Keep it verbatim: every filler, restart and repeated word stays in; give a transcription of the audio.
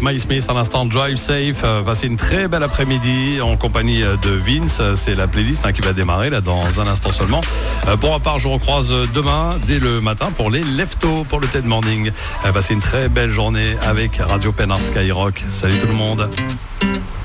Mike Smith à l'instant, Drive Safe. Euh, passez une très belle après-midi en compagnie de Vince. C'est la playlist hein, qui va démarrer là dans un instant seulement. Euh, pour ma part, je vous recroise demain dès le matin pour les Leftos, pour le Ted Morning. Euh, passez une très belle journée avec Radio Pénard Skyrock. Salut tout le monde.